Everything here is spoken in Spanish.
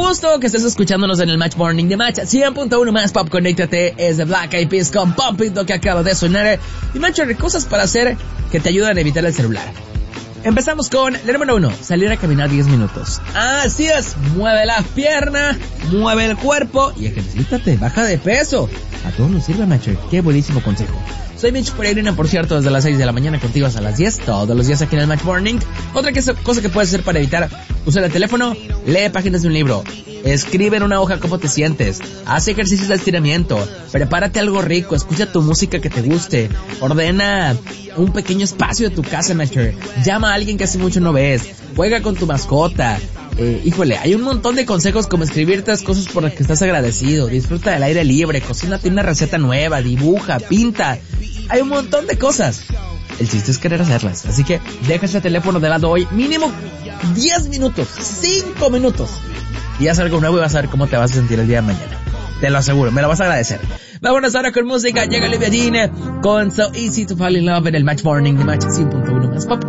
gusto que estés escuchándonos en el Match Morning de Match 100.1 más Pop. Conéctate, es de Black Eyed Peas con Pump It, lo que acaba de sonar. Y Match, cosas para hacer que te ayudan a evitar el celular. Empezamos con la número 1, salir a caminar 10 minutos. Así es, mueve las piernas, mueve el cuerpo y ejercítate, baja de peso. A todos nos sirve, Match, qué buenísimo consejo. Soy Mitch Peregrina, por cierto, desde las 6 de la mañana contigo hasta las 10, todos los días aquí en el Match Morning. Otra cosa que puedes hacer para evitar usar el teléfono, lee páginas de un libro, escribe en una hoja cómo te sientes, haz ejercicios de estiramiento, prepárate algo rico, escucha tu música que te guste, ordena un pequeño espacio de tu casa, Matcher, llama a alguien que hace mucho no ves, juega con tu mascota. Híjole, hay un montón de consejos como escribir 3 cosas por las que estás agradecido, disfruta del aire libre, cocínate una receta nueva, dibuja, pinta. Hay un montón de cosas. El chiste es querer hacerlas. Así que deja ese teléfono de lado hoy. Mínimo 10 minutos. 5 minutos. Y haz algo nuevo y vas a ver cómo te vas a sentir el día de mañana. Te lo aseguro. Me lo vas a agradecer. Vámonos ahora con música. Llega Olivia Dean con So Easy to Fall in Love en el Match Morning de Match 100.1 más Pop.